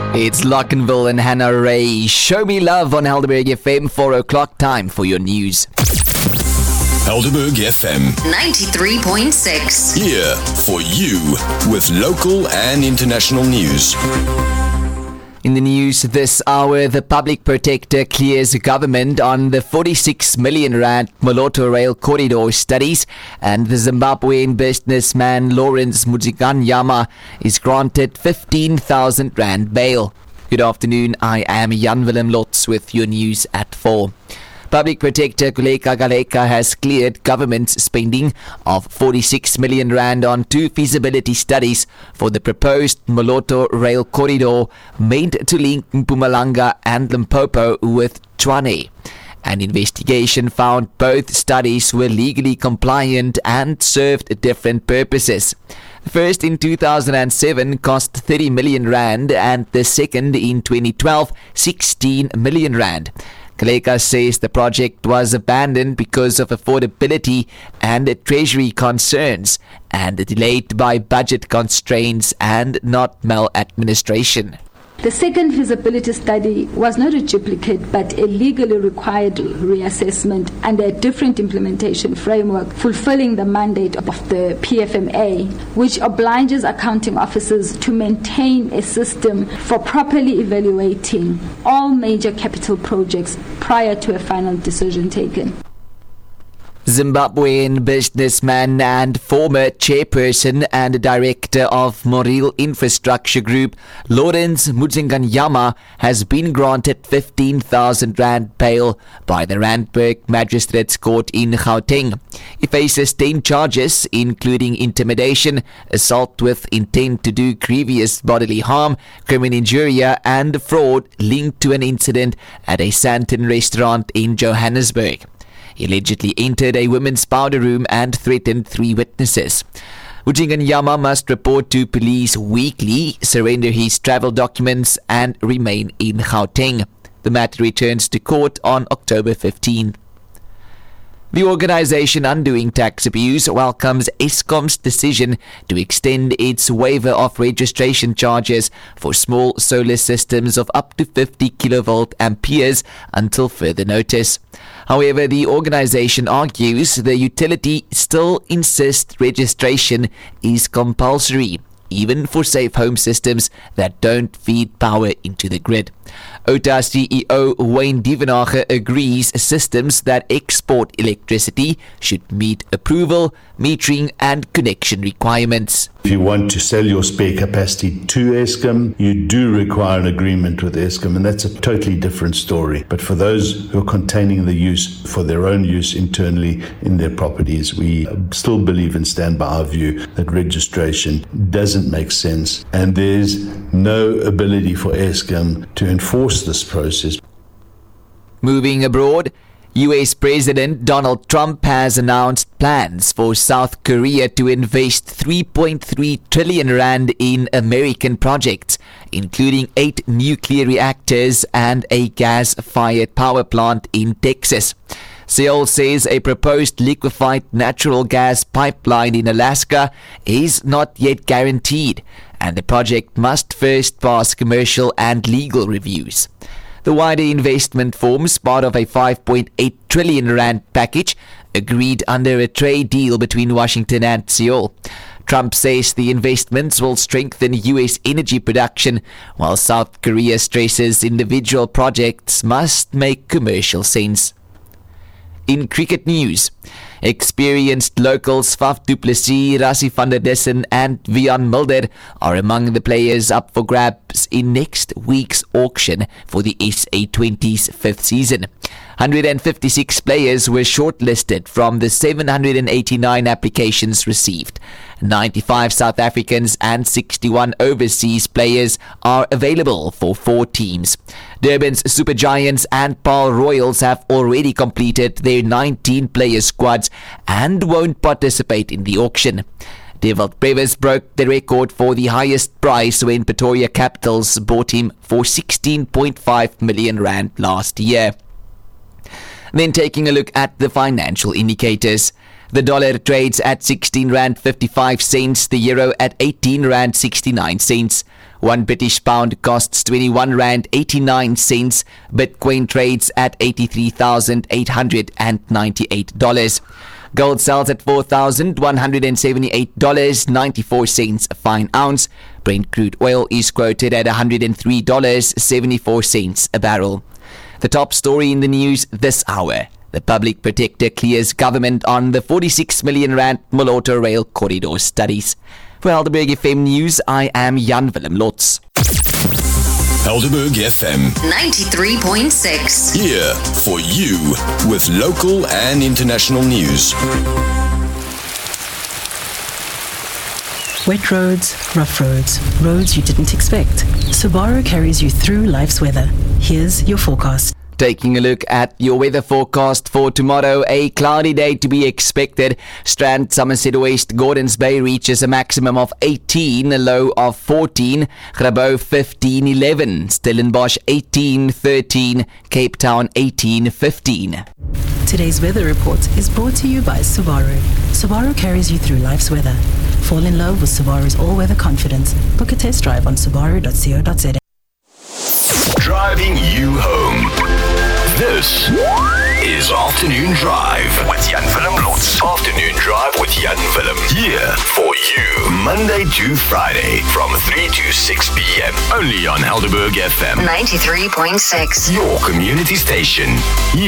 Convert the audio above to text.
It's Lockenville and Hannah Ray. Show me love on Helderberg FM, 4 o'clock time for your news. Helderberg FM 93.6. here for you with local and international news. In the news this hour, the public protector clears government on the 46 million rand Moloto Rail Corridor studies, and the Zimbabwean businessman Lawrence Mudzinganyama is granted 15,000 rand bail. Good afternoon, I am Jan Willem Lotz with your news at 4. Public Protector Kuleka Galeka has cleared government's spending of 46 million rand on two feasibility studies for the proposed Moloto Rail Corridor made to link Mpumalanga and Limpopo with Tshwane. An investigation found both studies were legally compliant and served different purposes. The first in 2007 cost 30 million rand and the second in 2012 16 million rand. Kaleka says the project was abandoned because of affordability and treasury concerns and delayed by budget constraints and not maladministration. The second feasibility study was not a duplicate but a legally required reassessment under a different implementation framework, fulfilling the mandate of the PFMA, which obliges accounting officers to maintain a system for properly evaluating all major capital projects prior to a final decision taken. Zimbabwean businessman and former chairperson and director of Moril Infrastructure Group, Lawrence Mudzinganyama, has been granted 15,000 rand bail by the Randburg Magistrates Court in Gauteng. He faces 10 charges, including intimidation, assault with intent to do grievous bodily harm, criminal injury, and fraud linked to an incident at a Sandton restaurant in Johannesburg. He allegedly entered a women's powder room and threatened 3 witnesses. Mudzinganyama must report to police weekly, surrender his travel documents, and remain in Gauteng. The matter returns to court on October 15. The organisation Undoing Tax Abuse welcomes Eskom's decision to extend its waiver of registration charges for small solar systems of up to 50 kilovolt amperes until further notice. However, the organisation argues the utility still insists registration is compulsory, even for safe home systems that don't feed power into the grid. OTA CEO Wayne Dievenage agrees systems that export electricity should meet approval, metering and connection requirements. If you want to sell your spare capacity to Eskom, you do require an agreement with Eskom, and that's a totally different story. But for those who are containing the use for their own use internally in their properties, we still believe and stand by our view that registration doesn't make sense, and there's no ability for Eskom to enforce this process. Moving abroad, US President Donald Trump has announced plans for South Korea to invest 3.3 trillion rand in American projects, including 8 nuclear reactors and a gas-fired power plant in Texas. Seoul says a proposed liquefied natural gas pipeline in Alaska is not yet guaranteed, and the project must first pass commercial and legal reviews. The wider investment forms part of a 5.8 trillion rand package agreed under a trade deal between Washington and Seoul. Trump says the investments will strengthen U.S. energy production, while South Korea stresses individual projects must make commercial sense. In cricket news, experienced locals Faf du Plessis, Rassie van der Dussen and Vian Mulder are among the players up for grabs in next week's auction for the SA20's 5th season. 156 players were shortlisted from the 789 applications received. 95 South Africans and 61 overseas players are available for 4 teams. Durban's Super Giants and Paarl Royals have already completed their 19-player squads and won't participate in the auction. Devalt Brevis broke the record for the highest price when Pretoria Capitals bought him for 16.5 million rand last year. Then taking a look at the financial indicators. The dollar trades at 16 rand 55 cents, the euro at 18 rand 69 cents. 1 British pound costs 21 rand 89 cents. Bitcoin trades at $83,898. Gold sells at $4,178.94 a fine ounce. Brent crude oil is quoted at $103.74 a barrel. The top story in the news this hour. The Public Protector clears government on the 46 million rand Moloto Rail Corridor studies. For Helderberg FM News, I am Jan Willem Lotz. Helderberg FM 93.6. here for you with local and international news. Wet roads, rough roads, roads you didn't expect. Subaru carries you through life's weather. Here's your forecast. Taking a look at your weather forecast for tomorrow, a cloudy day to be expected. Strand, Somerset West, Gordons Bay reaches a maximum of 18, a low of 14. Grabo 15, 11. Stellenbosch 18, 13. Cape Town 18, 15. Today's weather report is brought to you by Subaru. Subaru carries you through life's weather. Fall in love with Subaru's all-weather confidence. Book a test drive on subaru.co.za. Driving you home. This is Afternoon Drive with Jan Willem Lotz. Afternoon Drive with Jan Willem. Here for you, Monday to Friday from 3 to 6 p.m. Only on Helderberg FM. 93.6. Your community station.